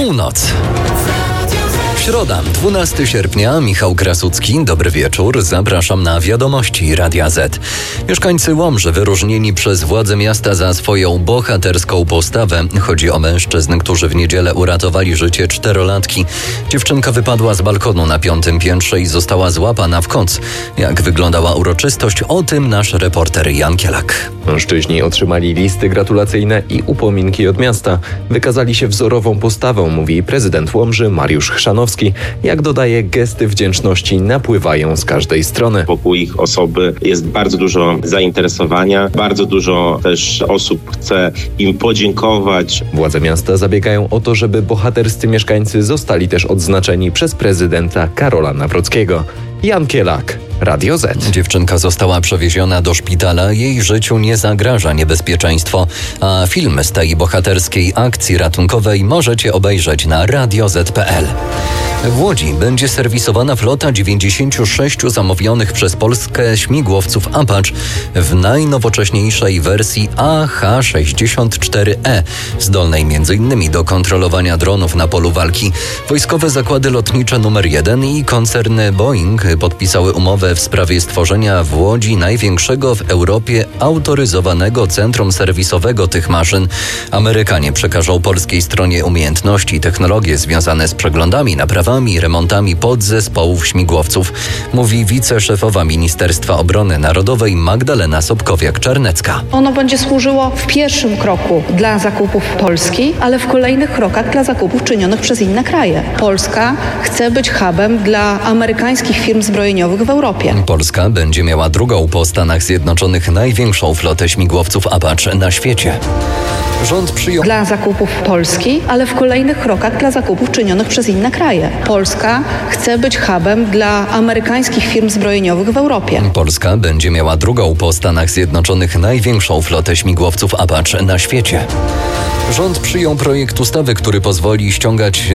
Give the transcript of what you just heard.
Północ. Środa, 12 sierpnia, Michał Krasucki, dobry wieczór, zapraszam na wiadomości Radia Z. Mieszkańcy Łomży wyróżnieni przez władze miasta za swoją bohaterską postawę. Chodzi o mężczyzn, którzy w niedzielę uratowali życie 4-latki. Dziewczynka wypadła z balkonu na 5. piętrze i została złapana w koc. Jak wyglądała uroczystość, o tym nasz reporter Jan Kielak. Mężczyźni otrzymali listy gratulacyjne i upominki od miasta. Wykazali się wzorową postawą, mówi prezydent Łomży Mariusz Chrzanowski. Jak dodaje, gesty wdzięczności napływają z każdej strony. Wokół ich osoby jest bardzo dużo zainteresowania, bardzo dużo też osób chce im podziękować. Władze miasta zabiegają o to, żeby bohaterscy mieszkańcy zostali też odznaczeni przez prezydenta Karola Nawrockiego. Jan Kielak, Radio Z. Dziewczynka została przewieziona do szpitala, jej życiu nie zagraża niebezpieczeństwo, a film z tej bohaterskiej akcji ratunkowej możecie obejrzeć na radioz.pl. W Łodzi będzie serwisowana flota 96 zamówionych przez Polskę śmigłowców Apache w najnowocześniejszej wersji AH-64E, zdolnej m.in. do kontrolowania dronów na polu walki. Wojskowe zakłady lotnicze nr 1 i koncerny Boeing podpisały umowę w sprawie stworzenia w Łodzi największego w Europie autoryzowanego centrum serwisowego tych maszyn. Amerykanie przekażą polskiej stronie umiejętności i technologie związane z przeglądami, naprawami, remontami podzespołów śmigłowców, mówi wiceszefowa Ministerstwa Obrony Narodowej Magdalena Sobkowiak-Czarnecka. Ono będzie służyło w pierwszym kroku dla zakupów Polski, ale w kolejnych krokach dla zakupów czynionych przez inne kraje. Polska chce być hubem dla amerykańskich firm zbrojeniowych w Europie. Polska będzie miała drugą po Stanach Zjednoczonych największą flotę śmigłowców Apache na świecie. Rząd przyjął dla zakupów Polski, ale w kolejnych krokach dla zakupów czynionych przez inne kraje. Polska chce być hubem dla amerykańskich firm zbrojeniowych w Europie. Polska będzie miała drugą po Stanach Zjednoczonych największą flotę śmigłowców Apache na świecie. Rząd przyjął projekt ustawy, który pozwoli ściągać